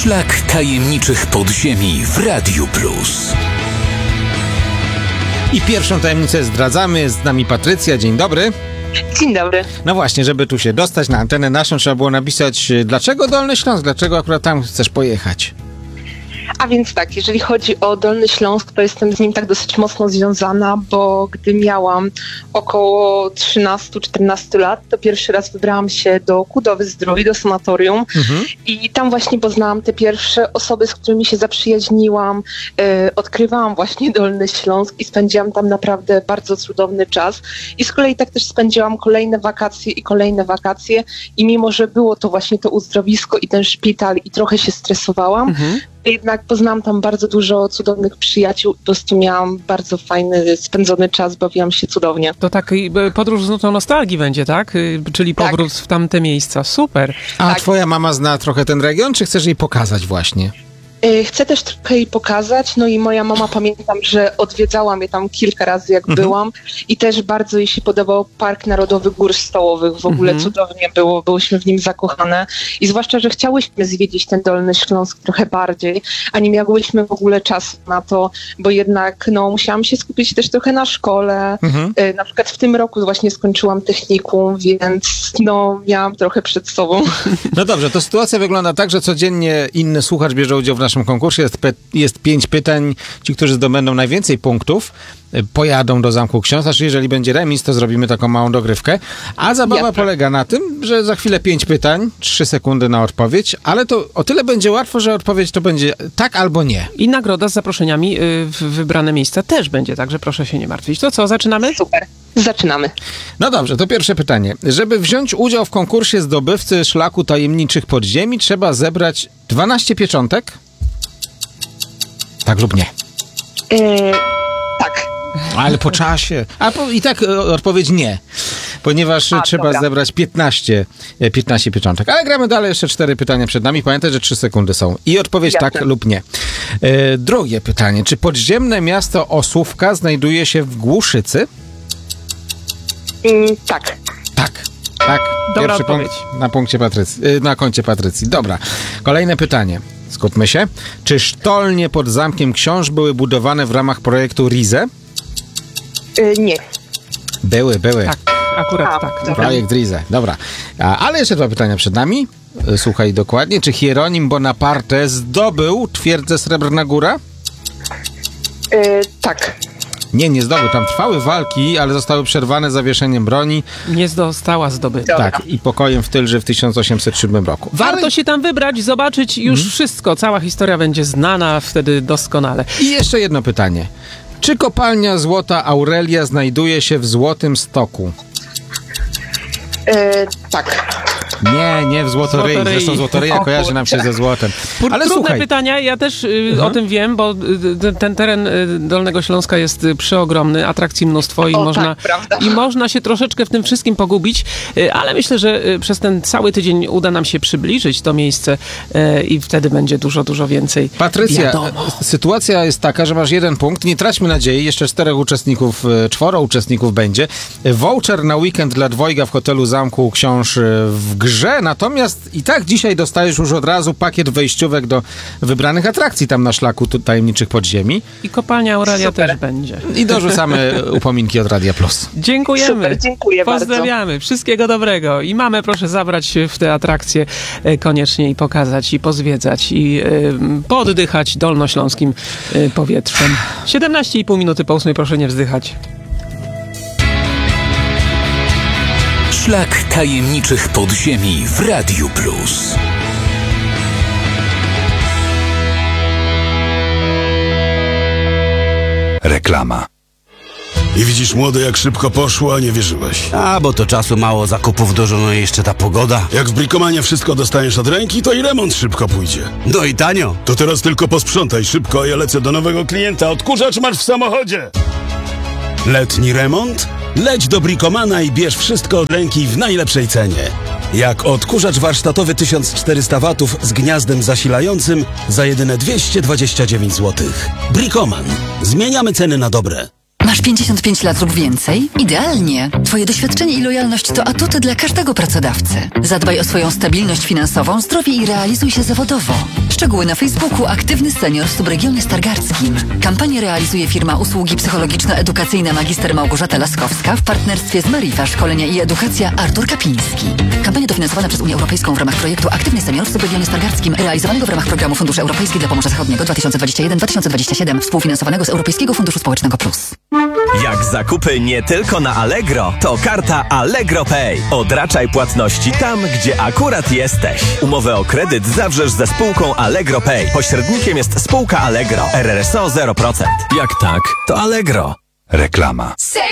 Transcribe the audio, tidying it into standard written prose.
Szlak tajemniczych podziemi w Radiu Plus. I pierwszą tajemnicę zdradzamy. Jest z nami Patrycja. Dzień dobry. Dzień dobry. No właśnie, żeby tu się dostać na antenę naszą, trzeba było napisać, dlaczego Dolny Śląsk, dlaczego akurat tam chcesz pojechać. A więc tak, jeżeli chodzi o Dolny Śląsk, to jestem z nim tak dosyć mocno związana, bo gdy miałam około 13-14 lat, to pierwszy raz wybrałam się do Kudowy-Zdrój, do sanatorium i tam właśnie poznałam te pierwsze osoby, z którymi się zaprzyjaźniłam, odkrywałam właśnie Dolny Śląsk i spędziłam tam naprawdę bardzo cudowny czas. I z kolei tak też spędziłam kolejne wakacje i mimo, że było to właśnie to uzdrowisko i ten szpital i trochę się stresowałam, jednak poznałam tam bardzo dużo cudownych przyjaciół. Po prostu miałam bardzo fajny, spędzony czas, bawiłam się cudownie. To taki podróż z nutą nostalgii będzie, tak? Czyli powrót w tamte miejsca. Super. A tak. Twoja mama zna trochę ten region, czy chcesz jej pokazać właśnie? Chcę też trochę jej pokazać, no i moja mama, pamiętam, że odwiedzała mnie tam kilka razy, jak byłam i też bardzo jej się podobał Park Narodowy Gór Stołowych, w ogóle cudownie było, byłyśmy w nim zakochane i zwłaszcza, że chciałyśmy zwiedzić ten Dolny Śląsk trochę bardziej, a nie miałyśmy w ogóle czasu na to, bo jednak musiałam się skupić też trochę na szkole, na przykład w tym roku właśnie skończyłam technikum, więc miałam trochę przed sobą. No dobrze, to sytuacja wygląda tak, że codziennie inny słuchacz bierze udział w naszym konkursie. Jest 5 pytań. Ci, którzy zdobędą najwięcej punktów, pojadą do Zamku Książąt. Znaczy, jeżeli będzie remis, to zrobimy taką małą dogrywkę. A zabawa polega na tym, że za chwilę 5 pytań, 3 sekundy na odpowiedź, ale to o tyle będzie łatwo, że odpowiedź to będzie tak albo nie. I nagroda z zaproszeniami w wybrane miejsca też będzie, także proszę się nie martwić. To co, zaczynamy? Super. Zaczynamy. No dobrze, to pierwsze pytanie. Żeby wziąć udział w konkursie zdobywcy Szlaku Tajemniczych Podziemi, trzeba zebrać 12 pieczątek? Tak lub nie? Tak. Ale po czasie. I tak odpowiedź nie. Ponieważ trzeba zebrać 15 pieczątek. Ale gramy dalej, jeszcze 4 pytania przed nami. Pamiętaj, że 3 sekundy są. I odpowiedź tak lub nie. Drugie pytanie. Czy podziemne miasto Osówka znajduje się w Głuszycy? Tak. Tak. Dobra Pierwszy odpowiedź. punkt na koncie Patrycji. Dobra. Kolejne pytanie. Skupmy się. Czy sztolnie pod Zamkiem Książ były budowane w ramach projektu RIZE? Nie. Były. Tak, akurat tak. Dobra. Projekt RIZE. Dobra. Ale jeszcze 2 pytania przed nami. Słuchaj dokładnie. Czy Hieronim Bonaparte zdobył twierdzę Srebrna Góra? Tak. Nie zdobył. Tam trwały walki, ale zostały przerwane zawieszeniem broni. Nie została zdobyta. Tak, i pokojem w Tylży w 1807 roku. Warto się tam wybrać, zobaczyć już wszystko. Cała historia będzie znana wtedy doskonale. I jeszcze jedno pytanie. Czy kopalnia Złota Aurelia znajduje się w Złotym Stoku? Tak. Nie w Złotoryi. Zresztą Złotoryja kojarzy nam się ze złotem. Ale trudne słuchaj. pytania, ja też o tym wiem, bo ten teren Dolnego Śląska jest przeogromny, atrakcji mnóstwo i można się troszeczkę w tym wszystkim pogubić, ale myślę, że przez ten cały tydzień uda nam się przybliżyć to miejsce i wtedy będzie dużo więcej. Patrycja, wiadomo. sytuacja jest taka, że masz 1 punkt. Nie traćmy nadziei, jeszcze 4 uczestników, 4 uczestników będzie. Voucher na weekend dla dwojga w hotelu Zamku Książ w grze, natomiast i tak dzisiaj dostajesz już od razu pakiet wejściówek do wybranych atrakcji tam na Szlaku Tajemniczych Podziemi. I kopalnia Aurelia też będzie. I dorzucamy upominki od Radia Plus. Dziękujemy. Super, dziękuję Pozdrawiamy. bardzo. Wszystkiego dobrego. I mamę proszę zabrać się w te atrakcje koniecznie i pokazać, i pozwiedzać, i pooddychać dolnośląskim powietrzem. 17,5 minuty po 8, proszę nie wzdychać. Szlak Tajemniczych Podziemi w Radiu Plus. Reklama. I widzisz, młody, jak szybko poszło, a nie wierzyłeś. Bo to czasu mało, zakupów dużo, no i jeszcze ta pogoda. Jak w Bricomanie wszystko dostaniesz od ręki, to i remont szybko pójdzie. No i tanio. To teraz tylko posprzątaj szybko, a ja lecę do nowego klienta. Odkurzacz masz w samochodzie. Letni remont? Leć do Bricomana i bierz wszystko od ręki w najlepszej cenie. Jak odkurzacz warsztatowy 1400 W z gniazdem zasilającym za jedyne 229 zł. Bricoman. Zmieniamy ceny na dobre. Masz 55 lat lub więcej? Idealnie! Twoje doświadczenie i lojalność to atuty dla każdego pracodawcy. Zadbaj o swoją stabilność finansową, zdrowie i realizuj się zawodowo. Szczegóły na Facebooku Aktywny Senior w subregionie stargardzkim. Kampanię realizuje firma Usługi Psychologiczno-Edukacyjne Magister Małgorzata Laskowska w partnerstwie z Marifa Szkolenia i Edukacja Artur Kapiński. Kampania dofinansowana przez Unię Europejską w ramach projektu Aktywny Senior w subregionie stargardzkim, realizowanego w ramach programu Fundusz Europejski dla Pomorza Zachodniego 2021-2027, współfinansowanego z Europejskiego Funduszu Społecznego Plus. Jak zakupy nie tylko na Allegro, to karta Allegro Pay. Odraczaj płatności tam, gdzie akurat jesteś. Umowę o kredyt zawrzesz ze spółką Allegro Pay. Pośrednikiem jest spółka Allegro. RRSO 0%. Jak tak, to Allegro. Reklama.